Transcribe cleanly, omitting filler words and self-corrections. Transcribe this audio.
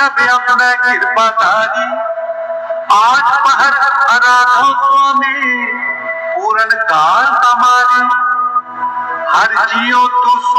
सब अपना कृपाधारी, आज पहर आराधो स्वामी, पूर्ण काल हमारी। हर जियो